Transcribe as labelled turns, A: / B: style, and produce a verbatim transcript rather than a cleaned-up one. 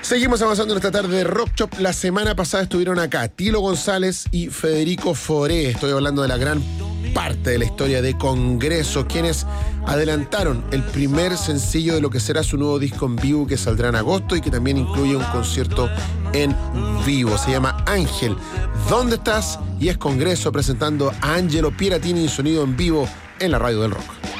A: Seguimos avanzando en esta tarde de Rock Shop. La semana pasada estuvieron acá Tilo González y Federico Foré. Estoy hablando de la gran parte de la historia de Congreso, quienes adelantaron el primer sencillo de lo que será su nuevo disco en vivo, que saldrá en agosto y que también incluye un concierto en vivo. Se llama Ángel. ¿Dónde estás? Y es Congreso presentando a Angelo Pieratini en sonido en vivo en la radio del rock.